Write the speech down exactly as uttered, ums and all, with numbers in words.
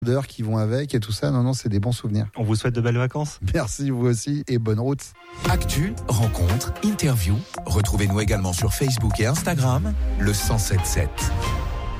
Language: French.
odeurs qui vont avec et tout ça. Non, non, c'est des bons souvenirs. On vous souhaite de belles vacances. Merci, vous aussi, et bonne route. Actu, rencontre, interview. Retrouvez-nous également sur Facebook et Instagram, le cent sept sept.